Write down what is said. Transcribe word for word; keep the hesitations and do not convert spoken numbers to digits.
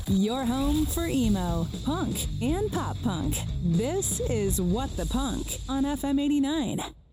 Your home for emo, punk, and pop punk. This is What the Punk on F M eighty-nine.